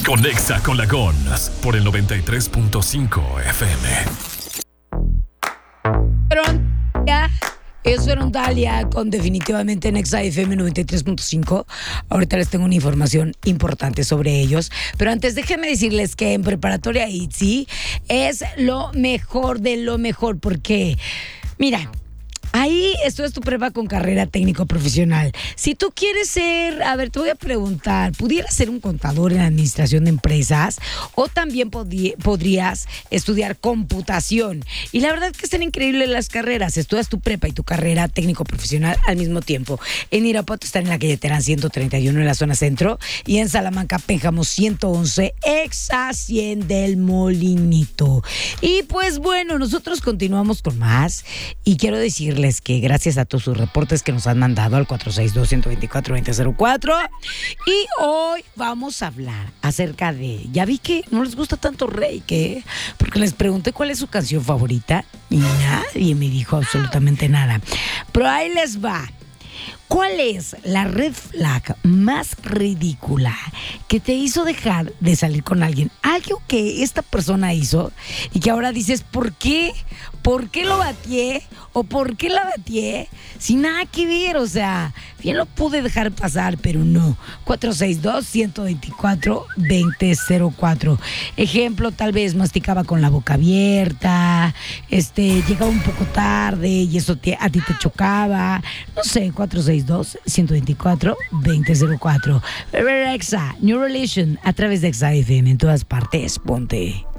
Conexa con la Gons por el 93.5 FM. Ellos fueron Dalia con definitivamente Nexa FM 93.5. Ahorita les tengo una información importante sobre ellos. Pero antes déjenme decirles que en Preparatoria ITZY es lo mejor de lo mejor. Porque, mira, ahí estudias tu prepa con carrera técnico profesional. Si tú quieres ser, a ver, te voy a preguntar, ¿pudieras ser un contador en administración de empresas? O también podrías estudiar computación. Y la verdad que están increíbles las carreras. Estudias tu prepa y tu carrera técnico profesional al mismo tiempo. En Irapuato están en la calle Terán 131 en la zona centro. Y en Salamanca, Pénjamo 111, exa 100 del Molinito. Y pues bueno, nosotros continuamos con más. Y quiero decirles que gracias a todos sus reportes que nos han mandado al 462-124-2004. Y hoy vamos a hablar acerca de... Ya vi que no les gusta tanto Rey, que porque les pregunté cuál es su canción favorita y nadie me dijo absolutamente nada. Pero ahí les va. ¿Cuál es la red flag más ridícula que te hizo dejar de salir con alguien? Algo que esta persona hizo y que ahora dices, ¿por qué? ¿Por qué lo batié? ¿O por qué la batié? Sin nada que ver, o sea, bien lo pude dejar pasar, pero no. 462-124-2004. Ejemplo, tal vez masticaba con la boca abierta, llegaba un poco tarde y eso a ti te chocaba. No sé, 462-124-2004. Exa, New Relation, a través de Exa FM, en todas partes, ponte.